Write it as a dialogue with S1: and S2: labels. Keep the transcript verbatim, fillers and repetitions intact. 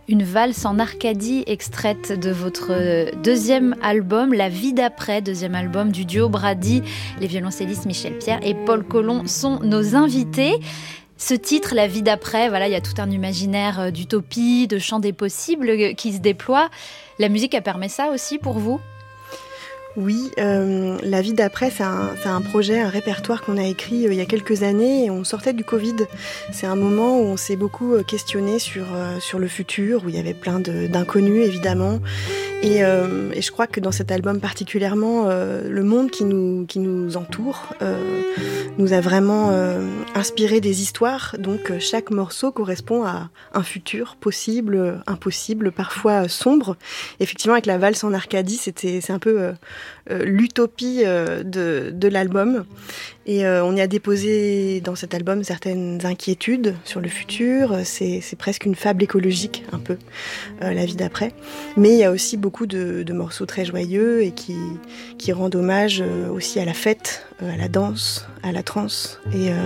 S1: une valse en Arcadie extraite de votre deuxième album, La vie d'après, deuxième album du duo Brady. Les violoncellistes Michel Pierre et Paul Colomb sont nos invités. Ce titre, La vie d'après, voilà, il y a tout un imaginaire d'utopie, de champ des possibles qui se déploie. La musique, elle permet ça aussi pour vous ?
S2: Oui, euh, La vie d'après, c'est un, c'est un projet, un répertoire qu'on a écrit euh, il y a quelques années et on sortait du Covid. C'est un moment où on s'est beaucoup questionné sur, euh, sur le futur, où il y avait plein de, d'inconnus évidemment. Et, euh, et je crois que dans cet album particulièrement, euh, le monde qui nous, qui nous entoure euh, nous a vraiment euh, inspiré des histoires. Donc chaque morceau correspond à un futur possible, impossible, parfois sombre. Effectivement, avec la valse en Arcadie, c'était, c'est un peu euh, euh, l'utopie euh, de, de l'album. Et euh, on y a déposé dans cet album certaines inquiétudes sur le futur. C'est, c'est presque une fable écologique, un peu, euh, La vie d'après. Mais il y a aussi beaucoup de, de morceaux très joyeux et qui, qui rendent hommage euh, aussi à la fête, euh, à la danse, à la trance. Et, euh,